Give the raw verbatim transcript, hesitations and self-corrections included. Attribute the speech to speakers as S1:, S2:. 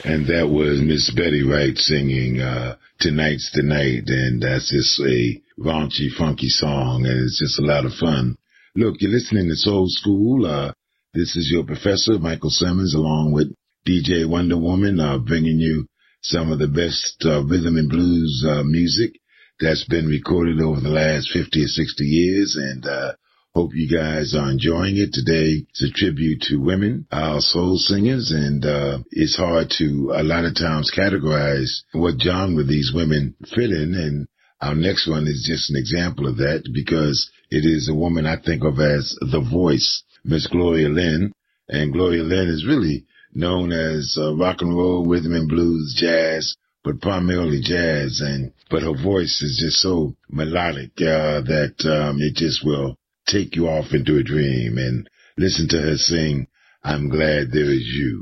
S1: And that was Miss Betty Wright singing uh, Tonight's the Night, and that's just a raunchy, funky song, and it's just a lot of fun. Look, you're listening to Soul School. Uh, this is your professor, Michael Simmons, along with D J Wonder Woman, uh, bringing you some of the best uh, rhythm and blues uh, music that's been recorded over the last fifty or sixty years, and uh hope you guys are enjoying it. Today, it's a tribute to women, our soul singers, and uh it's hard to, a lot of times, categorize what genre these women fit in, and our next one is just an example of that, because it is a woman I think of as the voice, Miss Gloria Lynn, and Gloria Lynn is really known as uh, rock and roll, rhythm and blues, jazz, but primarily jazz, and but her voice is just so melodic uh, that um, it just will take you off into a dream. And listen to her sing, I'm Glad There Is You.